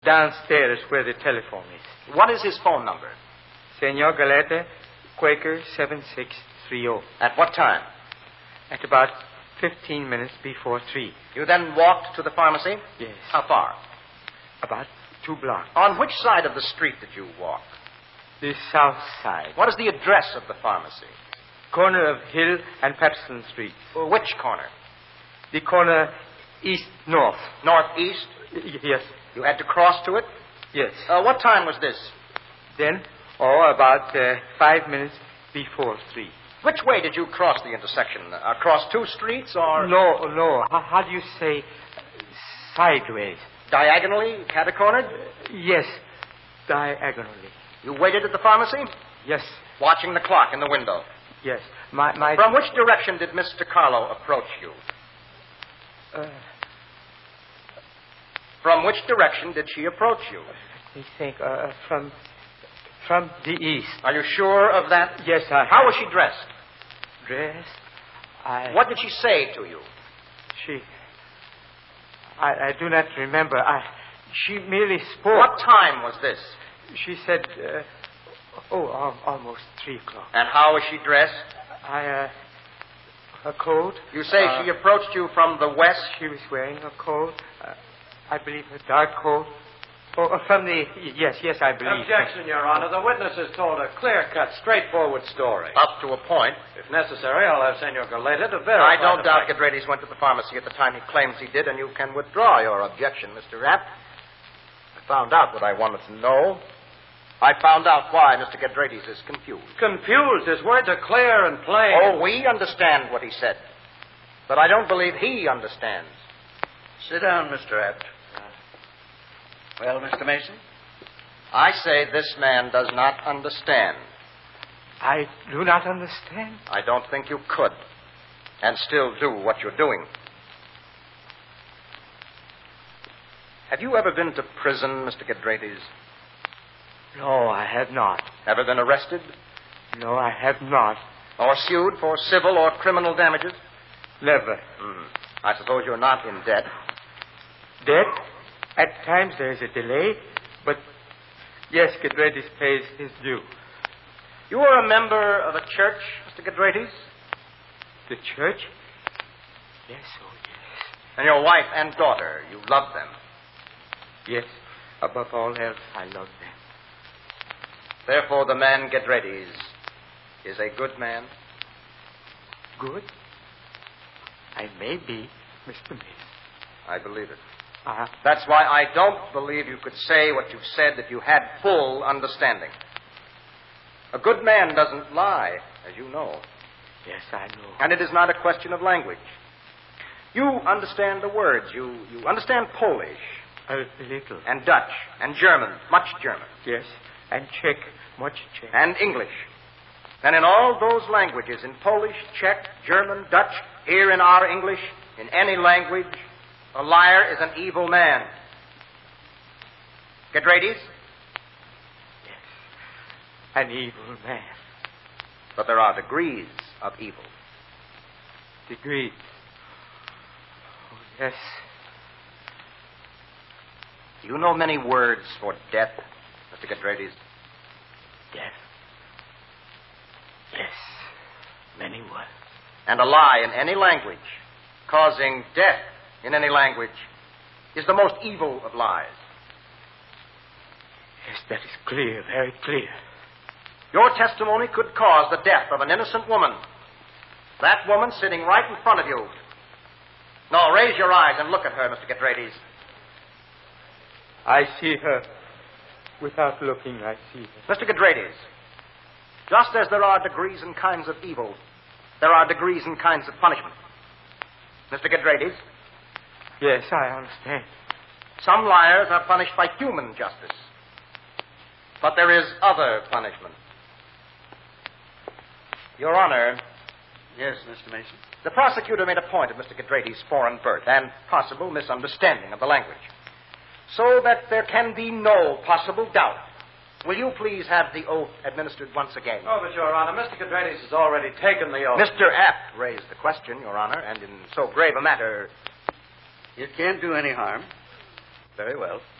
downstairs where the telephone is. What is his phone number? Senor Galete, Quaker 7630. At what time? At about 15 minutes before 3. You then walked to the pharmacy? Yes. How far? About 2 blocks. On which side of the street did you walk? The south side. What is the address of the pharmacy? Corner of Hill and Pepsin Street. Which corner? The corner east-north. Northeast? Yes. You had to cross to it? Yes. What time was this? Then, about 5 minutes before 3. Which way did you cross the intersection? Across 2 streets or... No. How do you say sideways? Diagonally? Catacornered? Yes, diagonally. You waited at the pharmacy? Yes. Watching the clock in the window? Yes. My... From which direction did Miss DiCarlo approach you? From which direction did she approach you? Let me think. From the east. Are you sure of that? Yes, How was she dressed? Dressed? What did she say to you? I do not remember. She merely spoke. What time was this? She said, almost 3 o'clock. And how was she dressed? A coat. You say she approached you from the west? She was wearing a coat. I believe a dark coat. From the... Yes, I believe. Objection, Your Honor. The witness has told a clear-cut, straightforward story. Up to a point. If necessary, I'll have Senor Galeta to verify. I don't doubt Gedrades went to the pharmacy at the time he claims he did, and you can withdraw your objection, Mr. Rapp. I found out what I wanted to know. I found out why Mr. Gedrades is confused. Confused? His words are clear and plain. Oh, we understand what he said. But I don't believe he understands. Sit down, Mr. Abt. Well, Mr. Mason? I say this man does not understand. I do not understand. I don't think you could, and still do what you're doing. Have you ever been to prison, Mr. Gedrades? No, I have not. Ever been arrested? No, I have not. Or sued for civil or criminal damages? Never. I suppose you're not in debt. Debt? At times there is a delay, but yes, Gedrades pays his due. You are a member of a church, Mr. Gedrades? The church? Yes, yes. And your wife and daughter, you love them? Yes, above all else, I love them. Therefore, the man Gedrades is a good man? Good? I may be, Mr. Mason. I believe it. That's why I don't believe you could say what you've said, that you had full understanding. A good man doesn't lie, as you know. Yes, I know. And it is not a question of language. You understand the words. You understand Polish. A little. And Dutch. And German. Much German. Yes. And Czech. Much Czech. And English. And in all those languages, in Polish, Czech, German, Dutch, here in our English, in any language, a liar is an evil man. Gedrades? Yes. An evil man. But there are degrees of evil. Degrees? Oh, yes. Do you know many words for death, Mr. Gedrades? Death? Yes. Many words. And a lie in any language, causing death in any language, is the most evil of lies. Yes, that is clear, very clear. Your testimony could cause the death of an innocent woman. That woman sitting right in front of you. No, raise your eyes and look at her, Mr. Gedrades. I see her. Without looking, I see her. Mr. Gedrades, just as there are degrees and kinds of evil, there are degrees and kinds of punishment. Mr. Gedrades? Yes, I understand. Some liars are punished by human justice. But there is other punishment. Your Honor. Yes, Mr. Mason. The prosecutor made a point of Mr. Gedrades' foreign birth and possible misunderstanding of the language, so that there can be no possible doubt. Will you please have the oath administered once again? Oh, but, Your Honor, Mr. Gedrades has already taken the oath. Mr. Abt raised the question, Your Honor, and in so grave a matter... It can't do any harm. Very well.